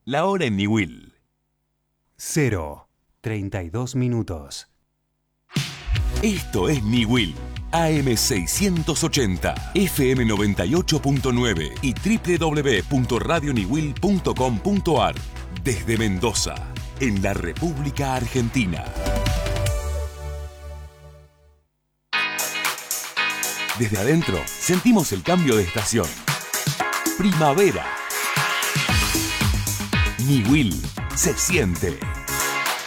La hora en Niwil. 0:32 minutos. Esto es Niwil. AM680, FM 98.9 y www.radioniwil.com.ar. Desde Mendoza, en la República Argentina. Desde adentro, sentimos el cambio de estación. Primavera. Niwil se siente.